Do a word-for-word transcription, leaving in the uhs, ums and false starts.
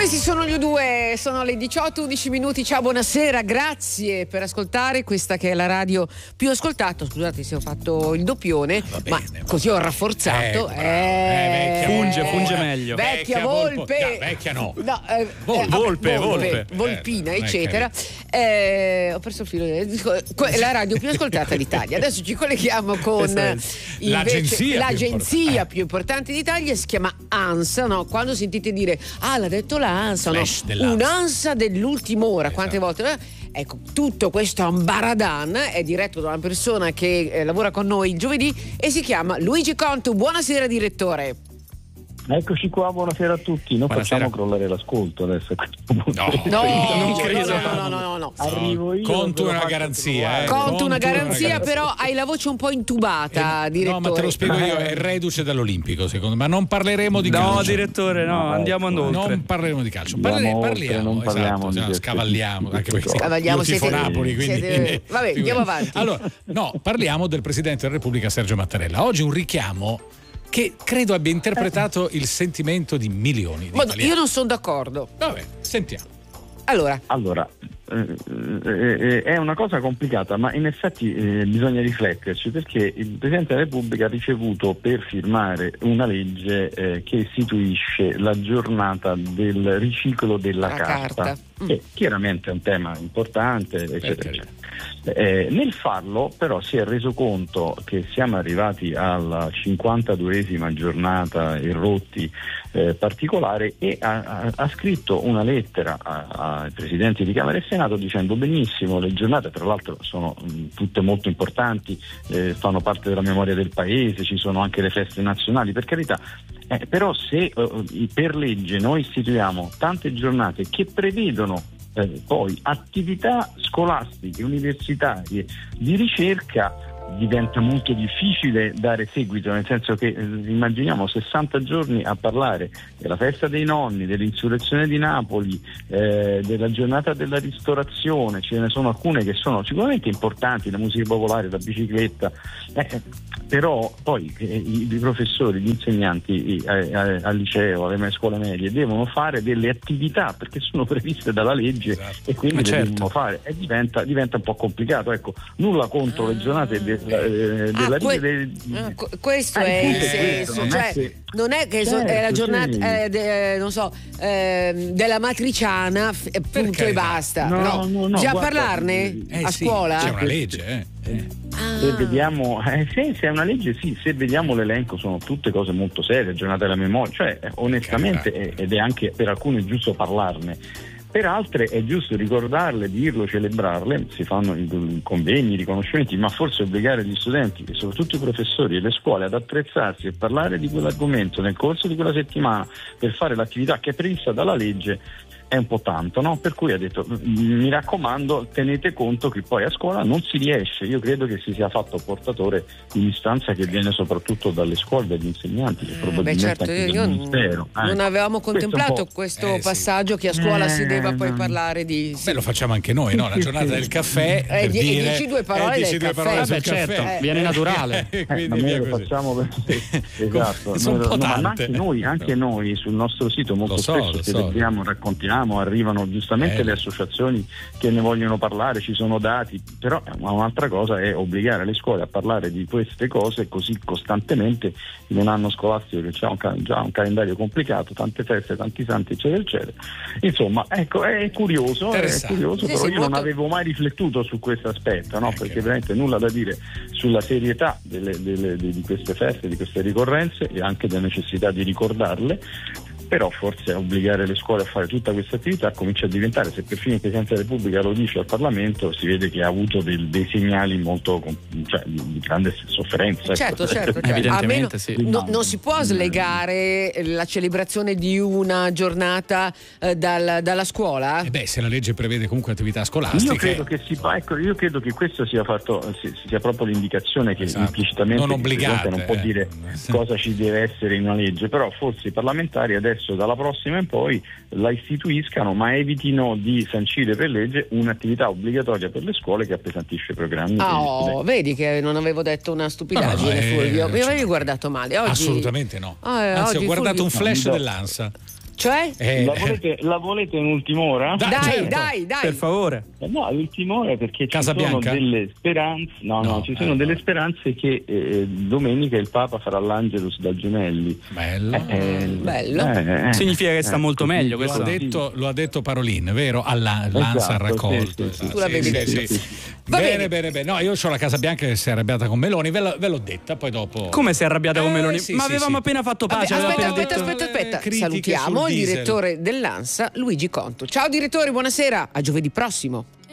Questi sono gli U due, sono le diciotto e undici minuti. Ciao, buonasera, grazie per ascoltare questa che è la radio più ascoltata. Scusate se ho fatto il doppione, ah, bene, ma così ho rafforzato. Eh, eh, eh, funge, funge meglio. Vecchia, vecchia volpe, volpe. No, vecchia no. no eh, Vol- volpe, volpe, volpe, volpina, eh, eccetera. Eh, ho perso il filo. È la radio più ascoltata d'Italia. Adesso ci colleghiamo con invece, l'agenzia, l'agenzia più, import- più importante d'Italia. Si chiama ANSA, no? Quando sentite dire ah, l'ha detto l'ANSA, no? Un'ANSA dell'ultima ora, esatto. Quante volte? Ecco, tutto questo ambaradan è diretto da una persona che eh, lavora con noi il giovedì e si chiama Luigi Contu. Buonasera direttore. Eccoci qua, buonasera a tutti. Non buonasera. Facciamo crollare l'ascolto adesso. No, no, non credo. No, no, no, no, no. Arrivo io. Conto una garanzia. Eh. Conto una garanzia, però hai la voce un po' intubata, eh, direttore. No, ma te lo spiego io, è reduce dall'Olimpico, secondo me. Ma non parleremo di no, calcio. No, direttore, no, no andiamo oltre. Non parleremo di calcio. Parle, oltre, parliamo, non parliamo esatto, di scavalliamo. Anche perché scavalliamo, io tifo siete, Napoli, quindi, siete, quindi vabbè, andiamo avanti. Allora, no, parliamo del Presidente della Repubblica Sergio Mattarella. Oggi un richiamo che credo abbia interpretato il sentimento di milioni di ma italiani. Io non sono d'accordo. Vabbè, sentiamo. Allora, allora eh, eh, è una cosa complicata, ma in effetti eh, bisogna rifletterci, perché il Presidente della Repubblica ha ricevuto per firmare una legge eh, che istituisce la giornata del riciclo della la carta, carta. che chiaramente è un tema importante, eccetera, eccetera. Eh, nel farlo però si è reso conto che siamo arrivati alla cinquantaduesima giornata in rotti eh, particolare e ha, ha, ha scritto una lettera ai presidenti di Camera e Senato dicendo benissimo, le giornate tra l'altro sono mh, tutte molto importanti, eh, fanno parte della memoria del paese, ci sono anche le feste nazionali, per carità, eh, però se eh, per legge noi istituiamo tante giornate che prevedono Eh, poi attività scolastiche, universitarie, di ricerca, diventa molto difficile dare seguito, nel senso che eh, immaginiamo sessanta giorni a parlare della festa dei nonni, dell'insurrezione di Napoli, eh, della giornata della ristorazione. Ce ne sono alcune che sono sicuramente importanti, la musica popolare, la bicicletta, eh, però poi eh, i, i professori, gli insegnanti eh, eh, al liceo, alle scuole medie devono fare delle attività perché sono previste dalla legge, esatto. E quindi le certo. devono fare e diventa, diventa un po' complicato. Ecco, nulla contro ah. le giornate de, eh, della ah, que- de, ah, questo ah, è il questo, senso, non cioè è che, non è che certo, è la giornata sì. eh, de, non so eh, della matriciana f- punto e basta, no, no, no, no, già guarda, parlarne eh, a sì, scuola c'è una legge eh. Eh. Ah. Se vediamo, eh, se, se è una legge sì, se vediamo l'elenco sono tutte cose molto serie, giornata della memoria, cioè eh, onestamente eh, ed è anche per alcuni giusto parlarne. Per altre è giusto ricordarle, dirlo, celebrarle, si fanno i convegni, i riconoscimenti, ma forse obbligare gli studenti e soprattutto i professori e le scuole ad attrezzarsi e parlare di quell'argomento nel corso di quella settimana per fare l'attività che è prevista dalla legge è un po' tanto, no? Per cui ha detto mi raccomando, tenete conto che poi a scuola non si riesce. Io credo che si sia fatto portatore di un'istanza che viene soprattutto dalle scuole, dagli insegnanti, che eh, probabilmente beh, certo, anche io dal Ministero. Non, non avevamo contemplato questo, questo eh, passaggio sì. che a scuola eh, si deva poi no. parlare di sì. Beh, lo facciamo anche noi, no? La giornata del caffè, eh, per di, dire, dici due parole eh, del dici due caffè. parole sul Vabbè, caffè. certo, eh, viene naturale. Eh, Quindi ma via noi lo così. facciamo per... esatto. Sono noi, un po' no, ma tante. anche noi, anche noi sul nostro sito molto Lo so, spesso lo so. celebriamo, raccontiamo, arrivano giustamente Eh. le associazioni che ne vogliono parlare, ci sono dati, però un'altra cosa è obbligare le scuole a parlare di queste cose così costantemente in un anno scolastico che c'ha un, già un calendario complicato, tante feste, tanti santi, eccetera, eccetera. Insomma, ecco, è curioso, è curioso, sì, però sì, io molto... non avevo mai riflettuto su questo aspetto, no? Eh, Perché che... veramente nulla da dire sulla serietà delle, delle, di queste feste, di queste ricorrenze e anche della necessità di ricordarle. Però forse obbligare le scuole a fare tutta questa attività comincia a diventare, se perfino il Presidente della Repubblica lo dice al Parlamento, si vede che ha avuto del, dei segnali molto, cioè, di, di grande sofferenza. Certo, ecco. certo, certo. Evidentemente sì. No, non si può slegare la celebrazione di una giornata eh, dal, dalla scuola? Eh beh, se la legge prevede comunque attività scolastiche. Io credo che si fa, ecco, io credo che questo sia fatto, sia proprio l'indicazione che esatto. implicitamente non obbligate, non può eh. dire cosa ci deve essere in una legge, però forse i parlamentari adesso dalla prossima in poi la istituiscano, ma evitino di sancire per legge un'attività obbligatoria per le scuole che appesantisce i programmi. Ah, oh, vedi che non avevo detto una stupidaggine, no, no, Fulvio. Eh, Mi cioè, avevi guardato male. Oggi... Assolutamente no. Ah, eh, Anzi, oggi ho guardato Fulvio... un flash no, dell'ANSA. Cioè? Eh, La volete, la volete in ultima ora? Dai, Dai, certo. dai, dai. Per favore. Eh No, l'ultima ora perché Casa ci sono Bianca? delle speranze. No, no, No, ci sono eh, delle no. speranze che eh, domenica il Papa farà l'Angelus da Gemelli. Bello. Eh, Bello. eh, eh, Significa che sta eh, molto così, meglio Lo questo. ha, detto, lo ha detto Parolin, vero? Alla, L'Ansa ha Esatto, raccolto. sì, sì, sì. Tu l'avevi Sì, sì, detto. sì. Va Bene, bene. bene, bene. No, io ho la Casa Bianca che si è arrabbiata con Meloni, ve, la- ve l'ho detta, poi dopo. Come si è arrabbiata con Eh, Meloni? sì, Ma sì, avevamo sì. appena fatto Vabbè, pace. aveva aspetta, appena aspetta, detto- aspetta, aspetta. Eh, critiche Salutiamo sul il diesel. direttore dell'Ansa, Luigi Conto. Ciao direttore, buonasera. A giovedì prossimo.